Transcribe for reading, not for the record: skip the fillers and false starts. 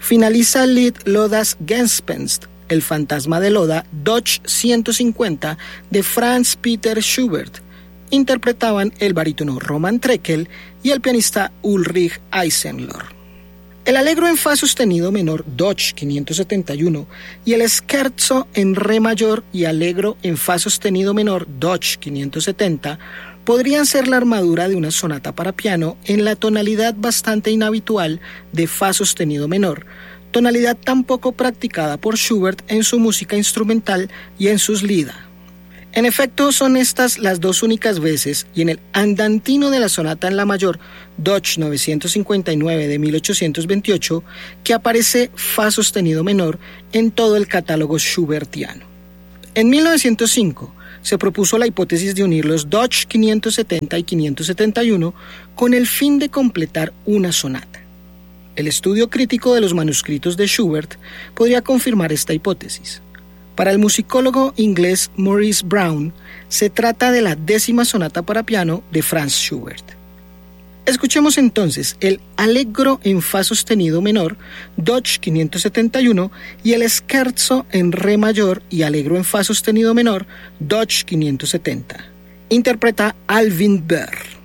finaliza Lied Lodas Gespenst, el fantasma de Loda, Dodge 150 de Franz Peter Schubert. Interpretaban el barítono Roman Treckel y el pianista Ulrich Eisenlohr. El Allegro en fa sostenido menor Dodge 571 y el Scherzo en re mayor y Allegro en fa sostenido menor Dodge 570 podrían ser la armadura de una sonata para piano en la tonalidad bastante inhabitual de fa sostenido menor, tonalidad tan poco practicada por Schubert en su música instrumental y en sus Lieder. En efecto, son estas las dos únicas veces, y en el andantino de la sonata en la mayor, Dodge 959 de 1828, que aparece fa sostenido menor en todo el catálogo schubertiano. En 1905 se propuso la hipótesis de unir los Dodge 570 y 571 con el fin de completar una sonata. El estudio crítico de los manuscritos de Schubert podría confirmar esta hipótesis. Para el musicólogo inglés Maurice Brown, se trata de la 10ª sonata para piano de Franz Schubert. Escuchemos entonces el Allegro en fa sostenido menor, Dodge 571, y el Scherzo en re mayor y Allegro en fa sostenido menor, Dodge 570. Interpreta Alvin Berr.